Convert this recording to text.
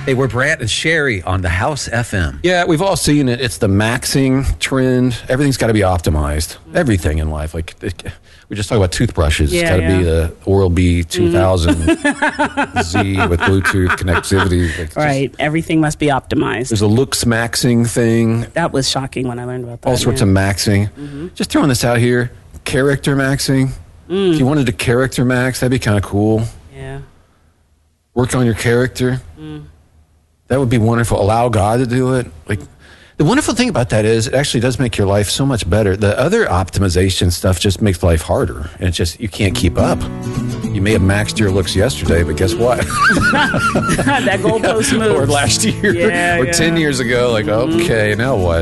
They were Brant and Sherry on the House FM. Yeah, we've all seen it. It's the maxing trend. Everything's got to be optimized. Everything in life. Like we just talked about toothbrushes. It's got to be the Oral-B 2000 Z with Bluetooth connectivity. Like Right. Everything must be optimized. There's a looks maxing thing. That was shocking when I learned about that. All sorts of maxing. Just throwing this out here. Character maxing. If you wanted to character max, that'd be kind of cool. Yeah. Work on your character. That would be wonderful. Allow God to do it. Like the wonderful thing about that is it actually does make your life so much better. The other optimization stuff just makes life harder, and it's just you can't keep up. You may have maxed your looks yesterday, but guess what? That goalpost move. Or last year, or 10 years ago. Like, okay, now what?